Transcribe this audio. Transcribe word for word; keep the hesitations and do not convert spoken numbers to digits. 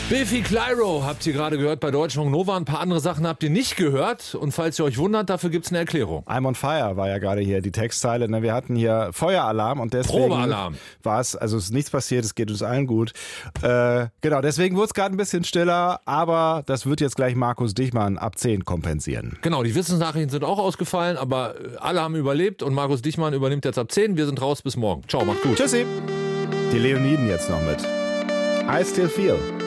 Biffy Clyro habt ihr gerade gehört bei Deutschlandfunk Nova. Ein paar andere Sachen habt ihr nicht gehört. Und falls ihr euch wundert, dafür gibt's eine Erklärung. I'm on fire war ja gerade hier die Textzeile. Wir hatten hier Feueralarm und deswegen Probealarm. war es, also ist nichts passiert, es geht uns allen gut. Äh, genau, deswegen wurde es gerade ein bisschen stiller, aber das wird jetzt gleich Markus Dichmann ab zehn kompensieren. Genau, die Wissensnachrichten sind auch ausgefallen, aber alle haben überlebt und Markus Dichmann übernimmt jetzt ab zehn. Wir sind raus, bis morgen. Ciao, macht gut. Tschüssi. Die Leoniden jetzt noch mit I Still Feel.